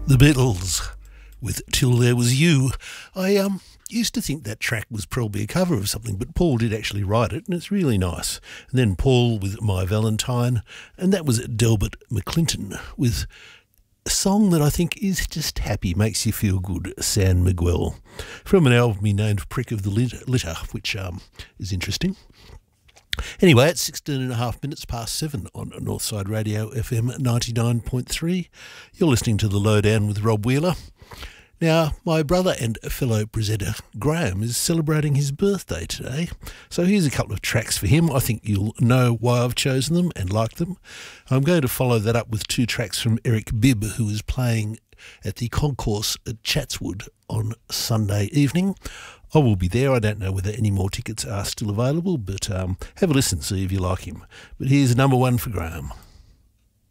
The Beatles with Till There Was You. I used to think that track was probably a cover of something, but Paul did actually write it, and it's really nice. And then Paul with My Valentine, and that was Delbert McClinton with a song that I think is just happy, makes you feel good, San Miguel, from an album he named Prick of the Litter, which is interesting. Anyway, it's 16.5 minutes past 7 on Northside Radio FM 99.3. You're listening to The Lowdown with Rob Wheeler. Now, my brother and fellow presenter Graham is celebrating his birthday today, so here's a couple of tracks for him. I think you'll know why I've chosen them and like them. I'm going to follow that up with two tracks from Eric Bibb, who is playing at the Concourse at Chatswood on Sunday evening. I will be there. I don't know whether any more tickets are still available, but have a listen, see if you like him. But here's number one for Graham.